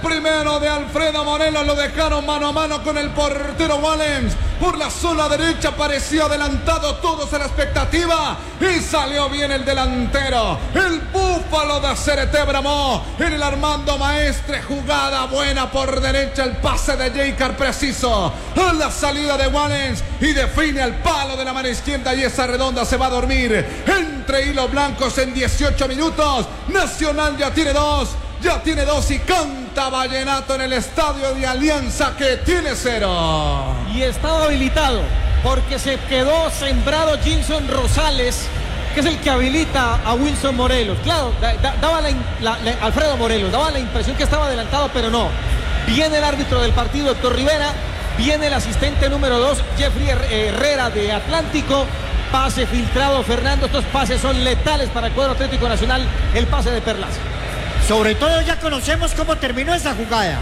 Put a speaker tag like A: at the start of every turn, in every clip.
A: primero de Alfredo Morelos, lo dejaron mano a mano con el portero Wallens. Por la zona derecha parecía adelantado, todos en la expectativa. Y salió bien el delantero. El búfalo de CRT Bramó. En el Armando Maestre, jugada buena por derecha. El pase de Jaycar preciso. A la salida de Wallens. Y define al palo de la mano izquierda. Y esa redonda se va a dormir entre hilos blancos en 18 minutos. Nacional ya tiene dos. Ya tiene dos y canta Vallenato en el estadio de Alianza que tiene 0.
B: Y estaba habilitado porque se quedó sembrado Jinson Rosales, que es el que habilita a Wilson Morelos. Claro, daba Alfredo Morelos, daba la impresión que estaba adelantado, pero no. Viene el árbitro del partido, Héctor Rivera. Viene el asistente número 2, Jeffrey Herrera de Atlántico. Pase filtrado, Fernando. Estos pases son letales para el cuadro Atlético Nacional. El pase de Perlaza.
C: Sobre todo ya conocemos cómo terminó esa jugada.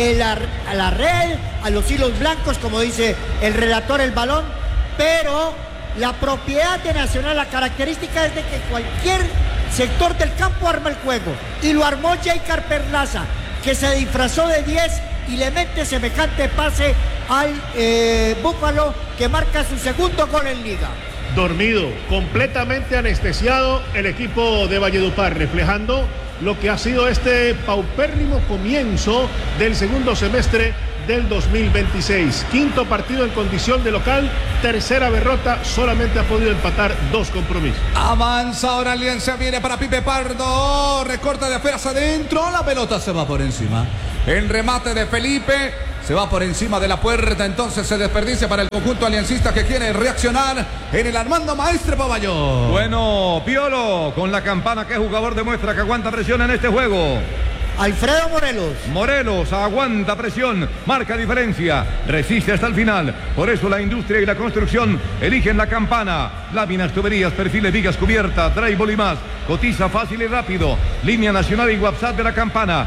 C: A la red, a los hilos blancos, como dice el relator, el balón. Pero la propiedad de Nacional, la característica es de que cualquier sector del campo arma el juego. Y lo armó Jaycar Perlaza, que se disfrazó de 10 y le mete semejante pase al Búfalo, que marca su segundo gol en Liga.
D: Dormido, completamente anestesiado el equipo de Valledupar, reflejando lo que ha sido este paupérrimo comienzo del segundo semestre del 2026. Quinto partido en condición de local, tercera derrota, solamente ha podido empatar 2 compromisos.
A: Avanza ahora Alianza, viene para Pipe Pardo, recorta de afuera adentro, la pelota se va por encima. El remate de Felipe se va por encima de la puerta, entonces se desperdicia para el conjunto aliancista que quiere reaccionar en el Armando Maestre Paballón.
E: Bueno, Piolo, con la campana, ¿qué jugador demuestra que aguanta presión en este juego?
C: Alfredo Morelos.
E: Morelos aguanta presión, marca diferencia, resiste hasta el final. Por eso la industria y la construcción eligen la campana. Láminas, tuberías, perfiles, vigas, cubierta, drywall y más. Cotiza fácil y rápido. Línea nacional y WhatsApp de la campana.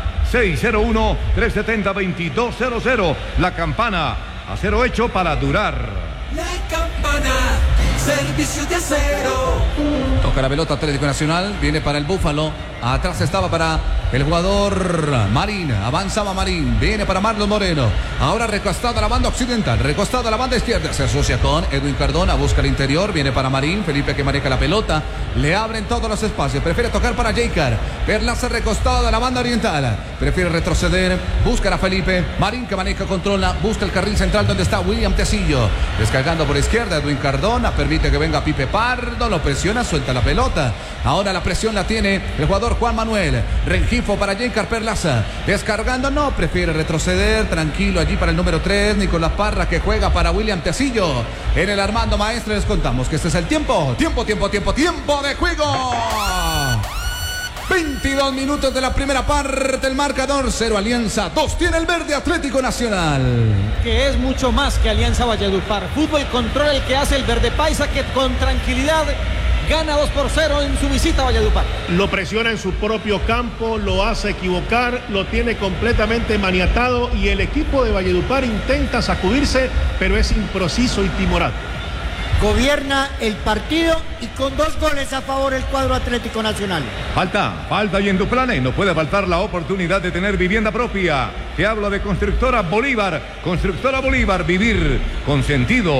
E: 601-370-2200. La campana, acero hecho para durar.
F: La campana, servicio de acero.
A: Toca la pelota Atlético Nacional, viene para el Búfalo. Atrás estaba para el jugador Marín. Avanzaba Marín, viene para Marlon Moreno. Ahora recostado a la banda occidental, recostado a la banda izquierda. Se asocia con Edwin Cardona, busca el interior, viene para Marín. Felipe que maneja la pelota, le abren todos los espacios. Prefiere tocar para Jaycar. Perlaza recostado a la banda oriental, prefiere retroceder, busca a Felipe. Marín que maneja, controla, busca el carril central donde está William Tecillo. Descargando por izquierda, Edwin Cardona, permite que venga Pipe Pardo, lo presiona, suelta la pelota. Ahora la presión la tiene el jugador Juan Manuel Rengifo para Jaycar Perlaza, descargando, no, prefiere retroceder, tranquilo allí para el número 3, Nicolás Parra, que juega para William Tecillo. En el Armando Maestre les contamos que este es el tiempo de juego. 22 minutos de la primera parte, el marcador 0 Alianza, 2 tiene el verde Atlético Nacional.
B: Que es mucho más que Alianza Valledupar. Fútbol control el que hace el verde paisa, que con tranquilidad gana 2-0 en su visita a Valledupar.
D: Lo presiona en su propio campo, lo hace equivocar, lo tiene completamente maniatado y el equipo de Valledupar intenta sacudirse, pero es impreciso y timorato.
C: Gobierna el partido y con 2 goles a favor el cuadro Atlético Nacional.
E: Falta y en tu plan no puede faltar la oportunidad de tener vivienda propia. Te hablo de Constructora Bolívar. Constructora Bolívar, vivir con sentido.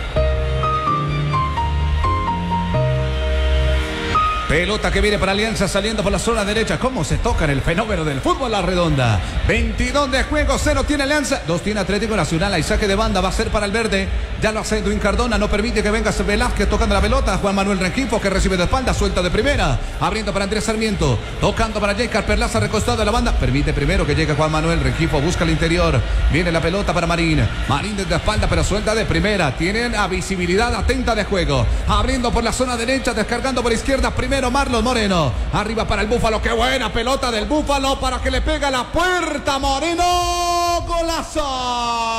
A: Pelota que viene para Alianza saliendo por la zona derecha. ¿Cómo se toca en el fenómeno del fútbol la redonda? 22 de juego, 0 tiene Alianza, 2 tiene Atlético Nacional. Hay saque de banda, va a ser para el verde. Ya lo hace Edwin Cardona, no permite que venga Velázquez tocando la pelota. Juan Manuel Rengifo que recibe de espalda, suelta de primera. Abriendo para Andrés Sarmiento, tocando para Jaycar Perlaza, recostado a la banda. Permite primero que llegue Juan Manuel Rengifo, busca el interior. Viene la pelota para Marín. Marín desde la espalda, pero suelta de primera. Tienen a visibilidad atenta de juego. Abriendo por la zona derecha, descargando por izquierda. Primero Marlon Moreno, arriba para el Búfalo, qué buena pelota del Búfalo para que le pega a la puerta Moreno, golazo.